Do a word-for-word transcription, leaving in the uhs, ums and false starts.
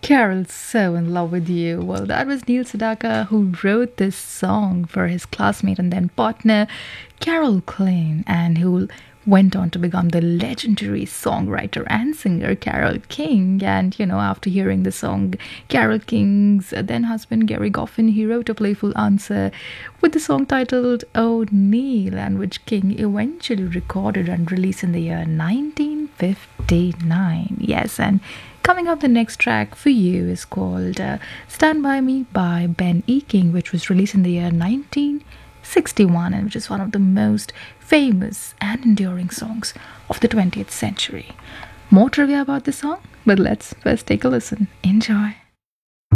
Carol's so in love with you. Well, that was Neil Sedaka who wrote this song for his classmate and then partner, Carol Klein, and who went on to become the legendary songwriter and singer Carol King. And you know, after hearing the song, Carol King's then husband Gary Goffin, he wrote a playful answer with the song titled Oh Neil, and which King eventually recorded and released in the year nineteen fifty-nine. Yes, and coming up, the next track for you is called uh, Stand By Me by Ben E. King, which was released in the year nineteen sixty-one and which is one of the most famous and enduring songs of the twentieth century. More trivia about the song, but let's first take a listen. Enjoy.